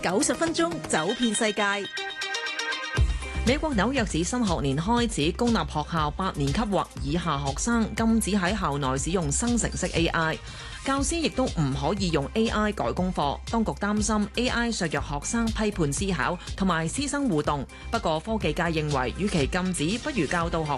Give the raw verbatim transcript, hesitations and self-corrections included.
九十分鐘走遍世界。 美國紐約市新學年開始，公立學校八年級或以下學生禁止喺校內使用生成式 A I， 教師亦都唔可以用 A I 改功課。當局擔心 A I 削弱學生批判思考同埋師生互動。不過科技界認為，與其禁止，不如教導學